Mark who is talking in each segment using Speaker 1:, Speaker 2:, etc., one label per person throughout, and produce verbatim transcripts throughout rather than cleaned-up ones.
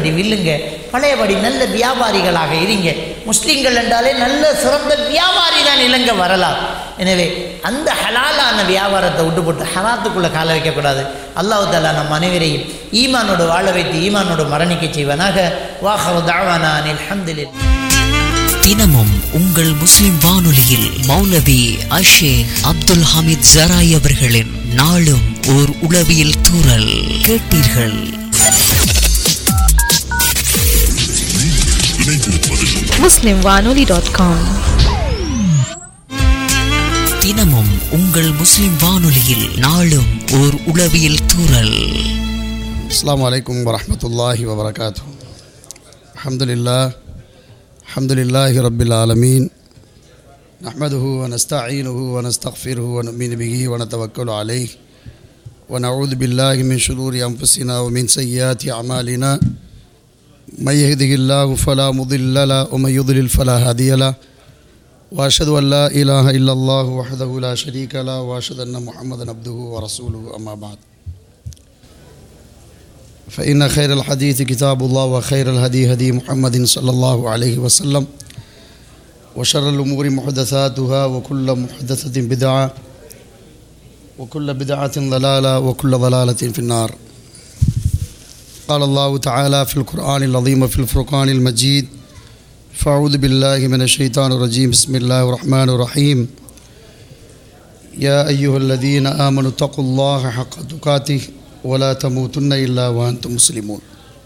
Speaker 1: வண்டி வில்லுங்க, பழையபடி நல்ல வியாபாரிகளாக இருங்க. முஸ்லீம்கள் என்றாலே நல்ல சிறந்த வியாபாரி தான் இலங்கை வரலாறு. எனவே அந்த ஹலாலான வியாபாரத்தை விட்டு போட்டு ஹராத்துக்குள்ளே கால வைக்கக்கூடாது. அல்லாஹ் தஆலா நம் அனைவரையும் ஈமானோடு வாழ வைத்து ஈமானோடு மரணிக்க செய்வனாக. வாஹரு தஅவானா அனில் ஹம்துலில்லாஹ்.
Speaker 2: தினமும் உங்கள் முஸ்லிம் வானொலியில் மௌலவி அஷேக் அப்துல் ஹமீத் ஜராய் அவர்களின் நாளும் ஓர் உளவியல் தூறல் கேட்டீர்கள்.
Speaker 3: முஸ்லிம் வானொலி டாட் காம்.
Speaker 2: தினமும் உங்கள் முஸ்லிம் வானொலியில் நாளும் ஓர் உளவியல் தூறல்.
Speaker 4: அஸ்ஸலாமு அலைக்கும் வரஹ்மத்துல்லாஹி வபரகாத்துஹு. அல்ஹம்துலில்லாஹ் அல்ஹம்துலில்லாஹி ரப்பில் ஆலமீன். நஹ்மதுஹு வ நஸ்தஈனுஹு வ நஸ்தக்ஃபிருஹு வ நு'மினு பிஹி வ நதவக்கலு அலைஹி வ நஊது பில்லாஹி மின் ஷுரூரி அன்ஃபுஸினா வ மின் ஸய்யிஆத்தி அமாலினா. மை யஹ்திஹில்லாஹு ஃபலா முதில்ல லஹு வ மை யுضلل ஃபலா ஹாதிய லஹு. வ அஷ்ஹது அன் லா இலாஹ இல்லல்லாஹு வஹ்தஹு லா ஷரீக லஹு வ அஷ்ஹது அன்ன முஹம்மதன் அப்துஹு வ ரசூலுஹு. அம்மா பஅத். فإن خير الحديث كتاب الله وخير الهدي هدي محمد صلى الله عليه وسلم وشر الأمور محدثاتها وكل محدثة بدعة وكل بدعة ضلالة وكل ضلالة في النار. قال الله تعالى في القرآن العظيم في الفرقان المجيد: فأعوذ بالله من الشيطان الرجيم بسم الله الرحمن الرحيم. يا أيها الذين آمنوا اتقوا الله حق تقاته ولا تموتن إلا وأنتم مسلمون.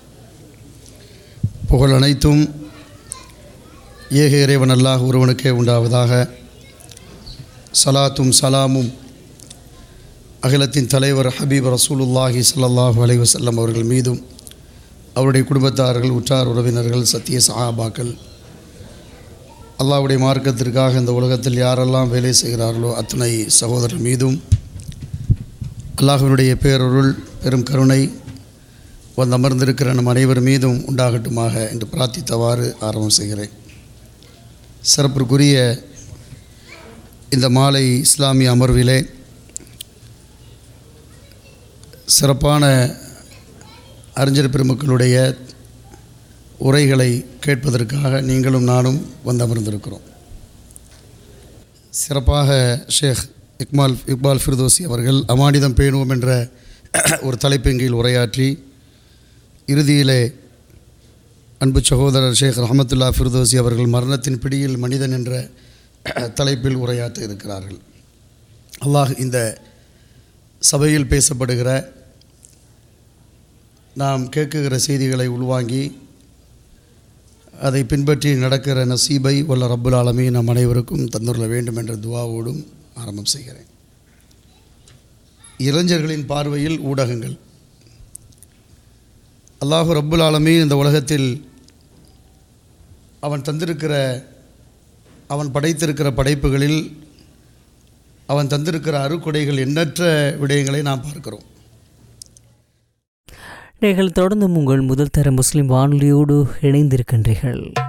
Speaker 4: புகழ் அனைத்தும் ஏக இறைவன் அல்லாஹ் ஒருவனுக்கே உண்டாவதாக. சலாத்தும் சலாமும் அகிலத்தின் தலைவர் ஹபீப் ரசூலுல்லாஹி ஸல்லல்லாஹு அலைஹி வஸல்லம் அவர்கள் மீதும், அவருடைய குடும்பத்தார்கள், உற்றார் உறவினர்கள், சத்திய சஹாபாக்கள், அல்லாஹ்வுடைய மார்க்கத்திற்காக இந்த உலகத்தில் யாரெல்லாம் வேலை செய்கிறார்களோ அத்தனை சகோதரர் மீதும் அல்லாஹ்வினுடைய பேரருள் பெரும் கருணை வந்து அமர்ந்திருக்கிற நம் அனைவர் மீதும் உண்டாகட்டுமாக என்று பிரார்த்தித்தவாறு ஆரம்பம் செய்கிறேன். சிறப்பிற்குரிய இந்த மாலை இஸ்லாமிய அமர்விலே சிறப்பான அறிஞர் பெருமக்களுடைய உரைகளை கேட்பதற்காக நீங்களும் நானும் வந்து அமர்ந்திருக்கிறோம். சிறப்பாக ஷேக் இக்மால் இக்பால் ஃபிர்தோசி அவர்கள் அமானிதம் பேணுவோம் என்ற ஒரு தலைப்பின் கீழ் உரையாற்றி, இறுதியிலே அன்பு சகோதரர் ஷேக் ரஹமத்துல்லா ஃபிர்தோசி அவர்கள் மரணத்தின் பிடியில் மனிதன் என்ற தலைப்பில் உரையாற்ற இருக்கிறார்கள். அல்லாஹ் இந்த சபையில் பேசப்படுகிற, நாம் கேட்குகிற செய்திகளை உள்வாங்கி அதை பின்பற்றி நடக்கிற நசீபை வல்ல ரப்புல் ஆலமீன் நம் அனைவருக்கும் தந்துள்ள வேண்டும் என்ற துஆவோடும் ஆரம்பம் செய்கிறேன். இளைஞர்களின் பார்வையில் ஊடகங்கள். அல்லாஹு ரப்புல் ஆலமீன் இந்த உலகத்தில் அவன் தந்திருக்கிற, அவன் படைத்திருக்கிற படைப்புகளில் அவன் தந்திருக்கிற அருக்கொடைகள் எண்ணற்ற விடயங்களை நாம் பார்க்கிறோம்.
Speaker 2: நீங்கள் தொடர்ந்து உங்கள் முதல் தர முஸ்லிம் வானொலியோடு இணைந்திருக்கின்றீர்கள்.